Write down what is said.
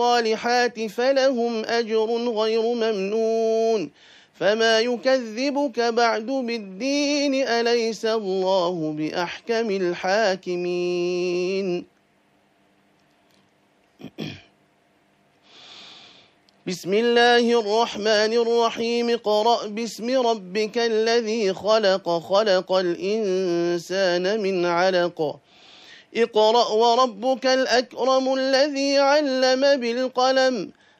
الصالحات فلهم أجر غير ممنون فما يكذبك بعد بالدين أليس الله بأحكم الحاكمين بسم الله الرحمن الرحيم اقرأ باسم ربك الذي خلق الإنسان من علق اقرأ وربك الأكرم الذي علم بالقلم